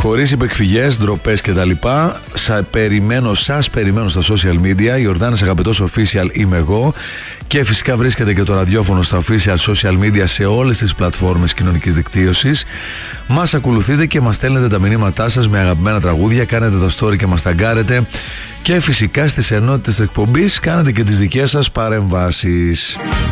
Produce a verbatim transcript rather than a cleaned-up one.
Χωρίς υπεκφυγές, ντροπές κτλ. Σα περιμένω, σας περιμένω στα social media. Ιορδάνης Αγαπητός Official είμαι εγώ. Και φυσικά βρίσκεται και το ραδιόφωνο στα official social media σε όλες τις πλατφόρμες κοινωνικής δικτύωσης. Μας ακολουθείτε και μας στέλνετε τα μηνύματά σας με αγαπημένα τραγούδια. Κάνετε το story και μας ταγκάρετε. Και φυσικά στις ενότητες της εκπομπής κάνετε και τις δικές σας παρεμβάσεις.